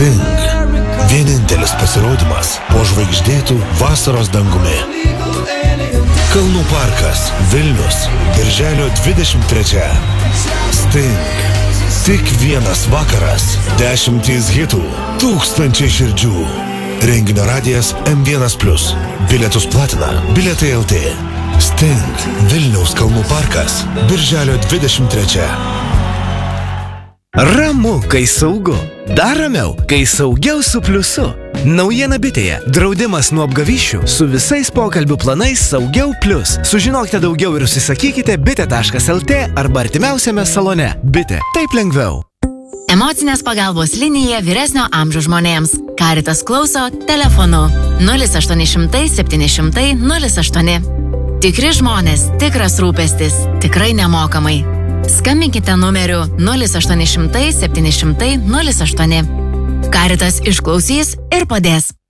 Sting. Vienintelis pasirodymas po žvaigždėtų vasaros dangumi. Kalnų parkas, Vilnius, birželio 23. Sting. Tik vienas vakaras, 10 hitų, 1000 širdžių. Renginio radijas M1+. Bilietus platina Bilietai LT. Sting. Vilniaus Kalnų parkas, birželio 23. Ramu, kai saugu. Dar ramiau, kai saugiau su pliusu. Naujiena bitėje. Draudimas nuo apgavysčių su visais pokalbių planais Saugiau Plius. Sužinokite daugiau ir užsisakykite bite.lt arba artimiausiame salone. Bitė. Taip lengviau. Emocinės pagalbos linija vyresnio amžiaus žmonėms. Caritas klauso telefonu 0800 700 08. Tikri žmonės, tikras rūpestis, tikrai nemokamai. Skambinkite numeriu 0800 700 08. Caritas išklausys ir padės.